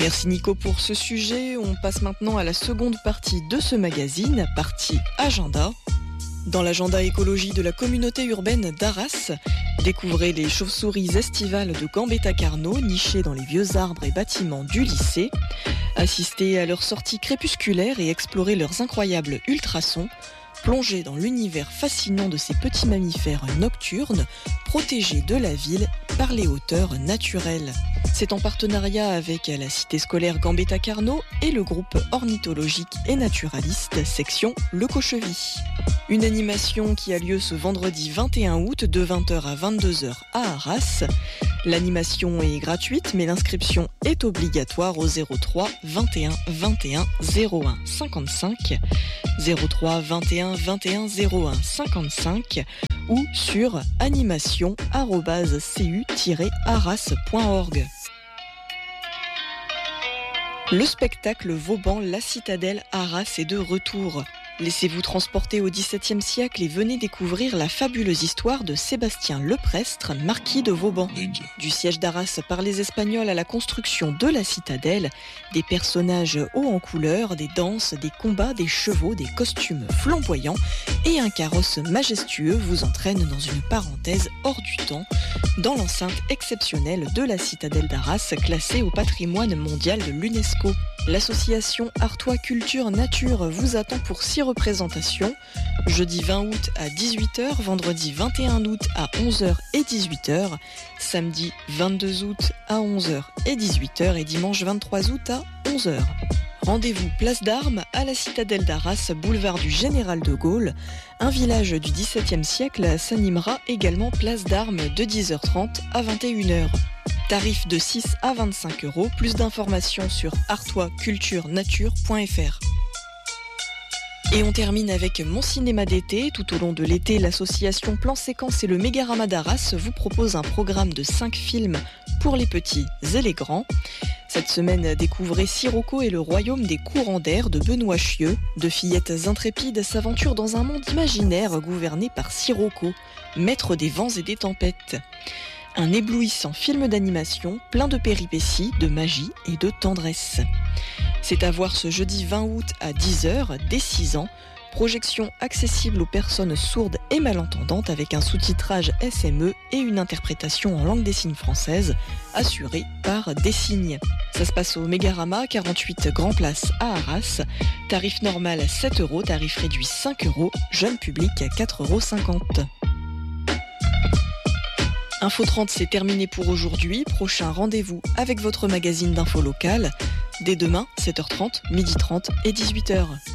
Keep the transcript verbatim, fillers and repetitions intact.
Merci Nico pour ce sujet. On passe maintenant à la seconde partie de ce magazine, partie agenda. Dans l'agenda écologie de la communauté urbaine d'Arras, découvrez les chauves-souris estivales de Gambetta-Carnot nichées dans les vieux arbres et bâtiments du lycée. Assistez à leur sortie crépusculaire et explorez leurs incroyables ultrasons. Plongez dans l'univers fascinant de ces petits mammifères nocturnes, protégés de la ville par les hauteurs naturelles. C'est en partenariat avec la cité scolaire Gambetta-Carnot et le groupe ornithologique et naturaliste section Le Cochevy. Une animation qui a lieu ce vendredi vingt et un août de vingt heures à vingt-deux heures à Arras. L'animation est gratuite mais l'inscription est obligatoire au zéro trois vingt et un vingt et un zéro un cinquante-cinq, zéro trois vingt et un vingt et un zéro un cinquante-cinq ou sur animation arobase c u tiret arras point org. Le spectacle Vauban La Citadelle Arras est de retour. Laissez-vous transporter au dix-septième siècle et venez découvrir la fabuleuse histoire de Sébastien Leprestre, marquis de Vauban. Du siège d'Arras par les Espagnols à la construction de la citadelle, des personnages hauts en couleur, des danses, des combats, des chevaux, des costumes flamboyants et un carrosse majestueux vous entraîne dans une parenthèse hors du temps, dans l'enceinte exceptionnelle de la citadelle d'Arras, classée au patrimoine mondial de l'UNESCO. L'association Artois Culture Nature vous attend pour six représentations. Jeudi vingt août à dix-huit heures, vendredi vingt et un août à onze heures et dix-huit heures, samedi vingt-deux août à onze heures et dix-huit heures et dimanche vingt-trois août à onze heures. Rendez-vous place d'Armes à la citadelle d'Arras, boulevard du Général de Gaulle. Un village du dix-septième siècle s'animera également place d'Armes de dix heures trente à vingt et une heures. Tarif de six à vingt-cinq euros. Plus d'informations sur artois culture nature point f r. Et on termine avec Mon Cinéma d'été. Tout au long de l'été, l'association Plan Séquence et le Mégarama d'Arras vous propose un programme de cinq films pour les petits et les grands. Cette semaine, découvrez Sirocco et le royaume des courants d'air de Benoît Chieux. Deux fillettes intrépides s'aventurent dans un monde imaginaire gouverné par Sirocco, maître des vents et des tempêtes. Un éblouissant film d'animation plein de péripéties, de magie et de tendresse. C'est à voir ce jeudi vingt août à dix heures, dès six ans. Projection accessible aux personnes sourdes et malentendantes avec un sous-titrage S M E et une interprétation en langue des signes française assurée par Dessignes. Ça se passe au Mégarama, quarante-huit Grand Place à Arras. Tarif normal sept euros, tarif réduit cinq euros, jeune public quatre euros cinquante. Info trente, c'est terminé pour aujourd'hui. Prochain rendez-vous avec votre magazine d'info locale dès demain, sept heures trente, midi trente et dix-huit heures.